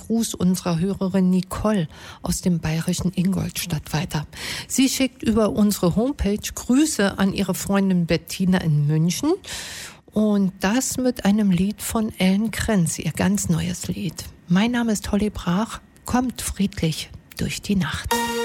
Gruß unserer Hörerin Nicole aus dem bayerischen Ingolstadt weiter. Sie schickt über unsere Homepage Grüße an ihre Freundin Bettina in München und das mit einem Lied von Ellen Krenz, ihr ganz neues Lied. Mein Name ist Holly Brach, kommt friedlich durch die Nacht.